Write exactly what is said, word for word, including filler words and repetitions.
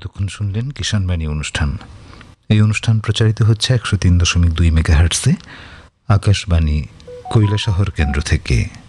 এতক্ষণ শুনলেন কিষাণবাণী অনুষ্ঠান। এই অনুষ্ঠান প্রচারিত হচ্ছে একশো তিন দশমিক দুই মেগাহার্টসে আকাশবাণী কৈলাসহর কেন্দ্র থেকে।